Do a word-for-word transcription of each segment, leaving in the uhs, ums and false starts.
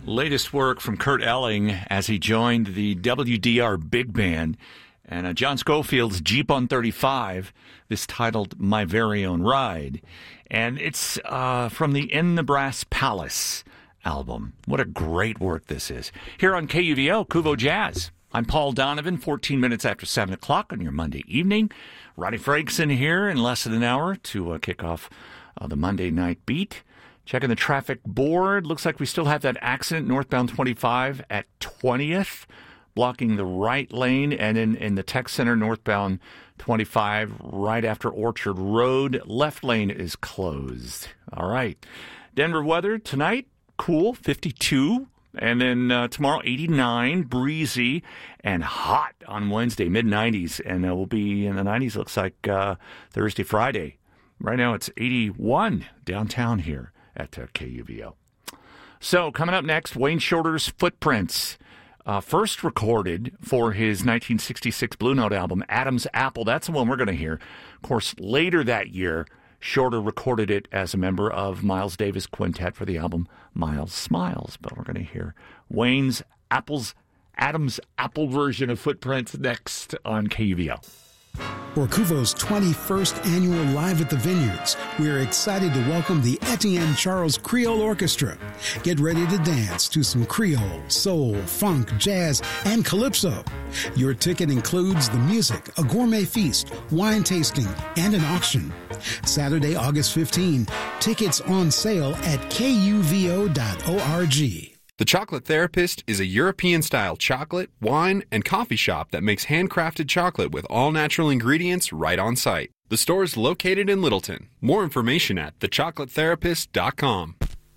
Latest work from Kurt Elling as he joined the W D R Big Band and uh, John Scofield's Jeep on thirty-five, this titled My Very Own Ride. And it's uh, from the In the Brass Palace album. What a great work this is. Here on K U V O, Kuvo Jazz. I'm Paul Donovan, fourteen minutes after seven o'clock on your Monday evening. Ronnie Frakes here in less than an hour to uh, kick off uh, the Monday night beat. Checking the traffic board. Looks like we still have that accident northbound twenty-five at twentieth, blocking the right lane. And in, in the tech center northbound twenty-five, right after Orchard Road, left lane is closed. All right. Denver weather tonight, cool, fifty-two. And then uh, tomorrow, eighty-nine, breezy, and hot on Wednesday, mid nineties. And uh, we'll be in the nineties, looks like uh, Thursday, Friday. Right now it's eighty-one downtown here at uh, K U V O. So coming up next, Wayne Shorter's Footprints. Uh, first recorded for his nineteen sixty-six Blue Note album, Adam's Apple. That's the one we're going to hear. Of course, later that year, Shorter recorded it as a member of Miles Davis Quintet for the album Miles Smiles. But we're going to hear Wayne's Apple's Adam's Apple version of Footprints next on K U V O. For Kuvo's twenty-first annual Live at the Vineyards, we're excited to welcome the Etienne Charles Creole Orchestra. Get ready to dance to some Creole, soul, funk, jazz, and calypso. Your ticket includes the music, a gourmet feast, wine tasting, and an auction. Saturday, August fifteenth. Tickets on sale at K U V O dot org. The Chocolate Therapist is a European-style chocolate, wine, and coffee shop that makes handcrafted chocolate with all-natural ingredients right on site. The store is located in Littleton. More information at the chocolate therapist dot com.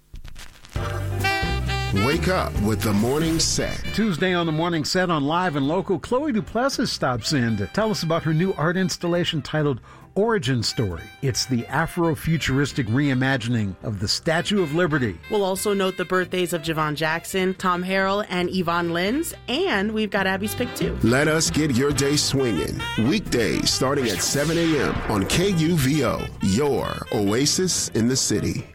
Wake up with the Morning Set. Tuesday on the Morning Set on Live and Local, Chloe Duplessis stops in to tell us about her new art installation titled Origin Story. It's the Afro-futuristic reimagining of the Statue of Liberty. We'll also note the birthdays of Javon Jackson, Tom Harrell, and Yvonne Lins, and we've got Abby's Pick too. Let us get your day swinging. Weekdays starting at seven a.m. on K U V O, your oasis in the city.